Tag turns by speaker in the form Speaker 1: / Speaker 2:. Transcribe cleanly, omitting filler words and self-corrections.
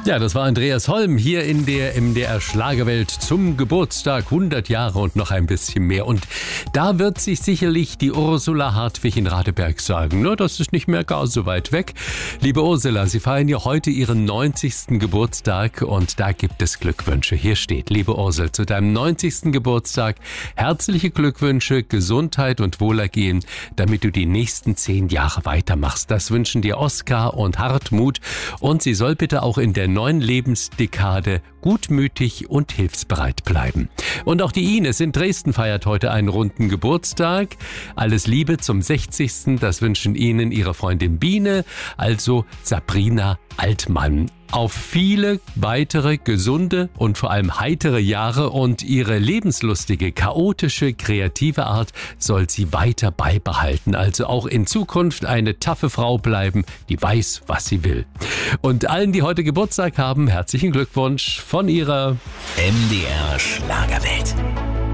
Speaker 1: Ja, das war Andreas Holm hier in der MDR Schlagerwelt zum Geburtstag, 100 Jahre und noch ein bisschen mehr. Und da wird sich sicherlich die Ursula Hartwig in Radeberg sagen, ne, das ist nicht mehr gar so weit weg. Liebe Ursula, Sie feiern ja heute Ihren 90. Geburtstag und da gibt es Glückwünsche. Hier steht, liebe Ursel, zu deinem 90. Geburtstag herzliche Glückwünsche, Gesundheit und Wohlergehen, damit du die nächsten 10 Jahre weitermachst. Das wünschen dir Oskar und Hartmut und sie soll bitte auch in der neuen Lebensdekade gutmütig und hilfsbereit bleiben. Und auch die Ines in Dresden feiert heute einen runden Geburtstag. Alles Liebe zum 60. Das wünschen Ihnen Ihre Freundin Biene, also Sabrina Altmann. Auf viele weitere gesunde und vor allem heitere Jahre und ihre lebenslustige, chaotische, kreative Art soll sie weiter beibehalten. Also auch in Zukunft eine taffe Frau bleiben, die weiß, was sie will. Und allen, die heute Geburtstag haben, herzlichen Glückwunsch von ihrer
Speaker 2: MDR Schlagerwelt.